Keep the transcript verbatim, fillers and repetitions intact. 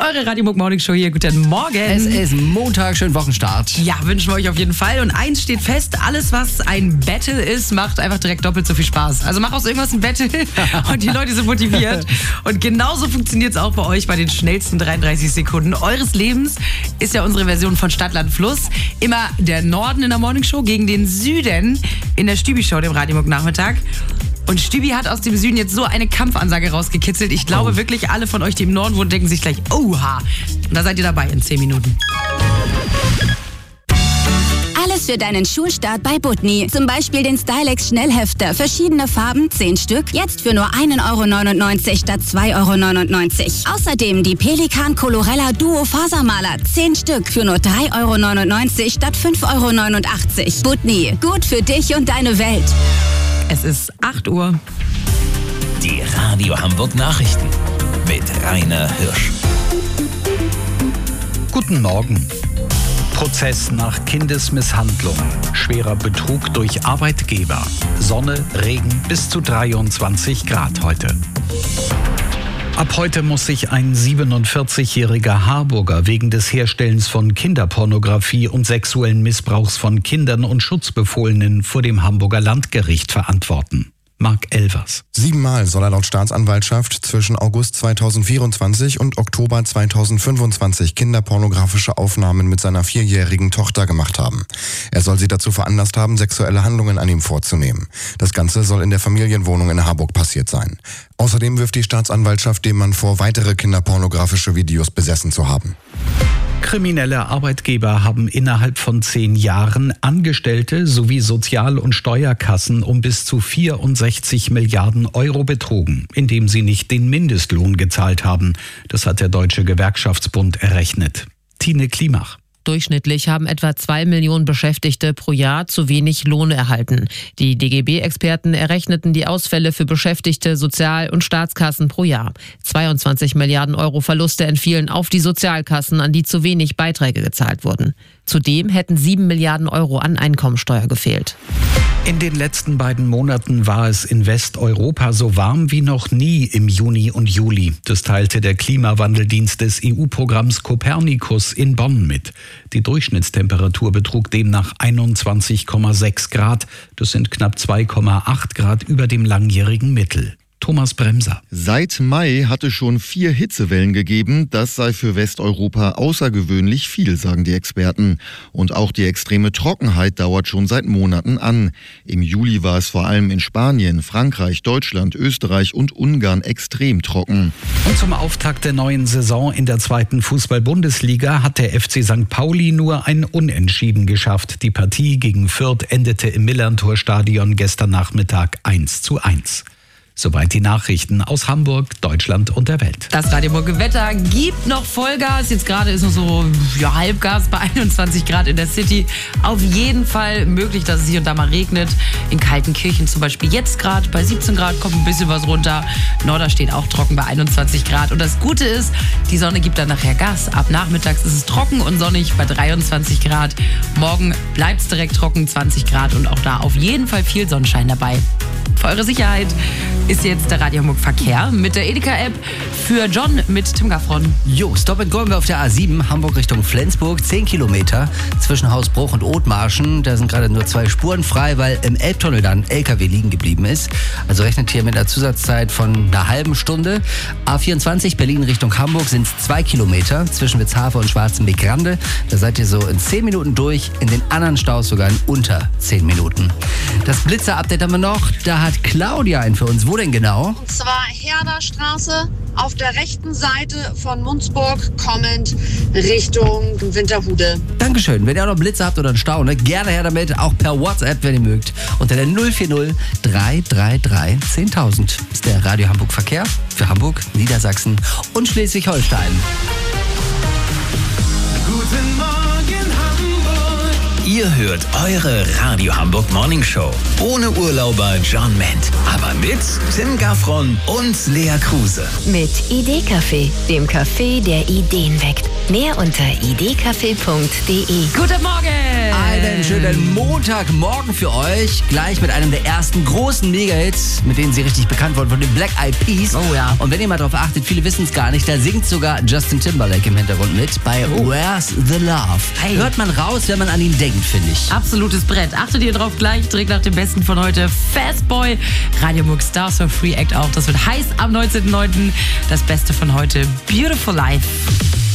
Eure Radio Hamburg Morning Show hier. Guten Morgen. Es ist Montag, schönen Wochenstart. Ja, wünschen wir euch auf jeden Fall. Und eins steht fest, alles was ein Battle ist, macht einfach direkt doppelt so viel Spaß. Also mach aus irgendwas ein Battle und die Leute sind motiviert. Und genauso funktioniert es auch bei euch bei den schnellsten dreiunddreißig Sekunden eures Lebens. Ist ja unsere Version von Stadt, Land, Fluss. Immer der Norden in der Morning Show gegen den Süden in der Stübi-Show, dem Radio Hamburg Nachmittag. Und Stübi hat aus dem Süden jetzt so eine Kampfansage rausgekitzelt. Ich glaube oh. wirklich, alle von euch, die im Norden wohnen, denken sich gleich, oha. Und da seid ihr dabei in zehn Minuten. Alles für deinen Schulstart bei Butni. Zum Beispiel den Stylex Schnellhefter. Verschiedene Farben, zehn Stück. Jetzt für nur ein Euro neunundneunzig statt zwei Euro neunundneunzig. Außerdem die Pelikan Colorella Duo Fasermaler. zehn Stück für nur drei Euro neunundneunzig statt fünf Euro neunundachtzig. Butni. Gut für dich und deine Welt. Es ist acht Uhr. Die Radio Hamburg Nachrichten mit Rainer Hirsch. Guten Morgen. Prozess nach Kindesmisshandlung. Schwerer Betrug durch Arbeitgeber. Sonne, Regen bis zu dreiundzwanzig Grad heute. Ab heute muss sich ein siebenundvierzigjähriger Harburger wegen des Herstellens von Kinderpornografie und sexuellen Missbrauchs von Kindern und Schutzbefohlenen vor dem Hamburger Landgericht verantworten. Marc Elvers. Siebenmal soll er laut Staatsanwaltschaft zwischen August zweitausendvierundzwanzig und Oktober zweitausendfünfundzwanzig kinderpornografische Aufnahmen mit seiner vierjährigen Tochter gemacht haben. Er soll sie dazu veranlasst haben, sexuelle Handlungen an ihm vorzunehmen. Das Ganze soll in der Familienwohnung in Harburg passiert sein. Außerdem wirft die Staatsanwaltschaft dem Mann vor, weitere kinderpornografische Videos besessen zu haben. Kriminelle Arbeitgeber haben innerhalb von zehn Jahren Angestellte sowie Sozial- und Steuerkassen um bis zu vierundsechzig Milliarden Euro betrogen, indem sie nicht den Mindestlohn gezahlt haben. Das hat der Deutsche Gewerkschaftsbund errechnet. Tine Klimach. Durchschnittlich haben etwa zwei Millionen Beschäftigte pro Jahr zu wenig Lohn erhalten. Die D G B-Experten errechneten die Ausfälle für Beschäftigte, Sozial- und Staatskassen pro Jahr. zweiundzwanzig Milliarden Euro Verluste entfielen auf die Sozialkassen, an die zu wenig Beiträge gezahlt wurden. Zudem hätten sieben Milliarden Euro an Einkommensteuer gefehlt. In den letzten beiden Monaten war es in Westeuropa so warm wie noch nie im Juni und Juli. Das teilte der Klimawandeldienst des E U-Programms Copernicus in Bonn mit. Die Durchschnittstemperatur betrug demnach einundzwanzig Komma sechs Grad. Das sind knapp zwei Komma acht Grad über dem langjährigen Mittel. Thomas Bremser. Seit Mai hatte schon vier Hitzewellen gegeben. Das sei für Westeuropa außergewöhnlich viel, sagen die Experten. Und auch die extreme Trockenheit dauert schon seit Monaten an. Im Juli war es vor allem in Spanien, Frankreich, Deutschland, Österreich und Ungarn extrem trocken. Und zum Auftakt der neuen Saison in der zweiten Fußball-Bundesliga hat der F C Sankt Pauli nur ein Unentschieden geschafft. Die Partie gegen Fürth endete im Millerntor-Stadion gestern Nachmittag eins zu eins. Soweit die Nachrichten aus Hamburg, Deutschland und der Welt. Das Radio Hamburg Wetter gibt noch Vollgas. Jetzt gerade ist noch so ja, Halbgas bei einundzwanzig Grad in der City. Auf jeden Fall möglich, dass es hier und da mal regnet. In Kaltenkirchen zum Beispiel jetzt gerade bei siebzehn Grad kommt ein bisschen was runter. Norderstedt auch trocken bei einundzwanzig Grad. Und das Gute ist, die Sonne gibt dann nachher Gas. Ab nachmittags ist es trocken und sonnig bei dreiundzwanzig Grad. Morgen bleibt es direkt trocken, zwanzig Grad und auch da auf jeden Fall viel Sonnenschein dabei. Für eure Sicherheit ist jetzt der Radio Hamburg Verkehr mit der Edeka-App für John mit Tim Gaffron. Jo, Stop and Go haben wir auf der A sieben, Hamburg Richtung Flensburg, zehn Kilometer zwischen Hausbruch und Othmarschen. Da sind gerade nur zwei Spuren frei, weil im Elbtunnel dann L K W liegen geblieben ist. Also rechnet hier mit einer Zusatzzeit von einer halben Stunde. A vierundzwanzig Berlin Richtung Hamburg sind es zwei Kilometer zwischen Witzhafe und Schwarzenbeck-Grande. Da seid ihr so in zehn Minuten durch, in den anderen Staus sogar in unter zehn Minuten. Das Blitzer-Update haben wir noch. Da hat Claudia einen für uns. Wo denn genau? Und zwar Herderstraße auf der rechten Seite von Munzburg kommend Richtung Winterhude. Dankeschön. Wenn ihr auch noch Blitze habt oder einen Stau, ne, gerne her damit. Auch per WhatsApp, wenn ihr mögt. Unter der null vier null drei drei drei zehntausend ist der Radio Hamburg Verkehr für Hamburg, Niedersachsen und Schleswig-Holstein. Guten Morgen Hamburg, Ihr hört eure Radio Hamburg Morning Show. Ohne Urlauber John Ment. Aber mit Tim Gaffron und Lea Kruse. Mit Idee-Café, dem Café, der Ideen weckt. Mehr unter idcafé punkt de. Guten Morgen! Einen schönen Montagmorgen für euch. Gleich mit einem der ersten großen Mega-Hits, mit denen sie richtig bekannt wurden, von den Black Eyed Peas. Oh ja. Und wenn ihr mal drauf achtet, viele wissen es gar nicht, da singt sogar Justin Timberlake im Hintergrund mit bei Oh. Where's the Love. Hey. Hört man raus, wenn man an ihn denkt, finde ich. Absolutes Brett. Achtet ihr drauf gleich, direkt nach dem Besten von heute. Fastboy, Radio Hamburg Stars for Free Act auch. Das wird heiß am neunzehnten neunten Das Beste von heute. Beautiful Life.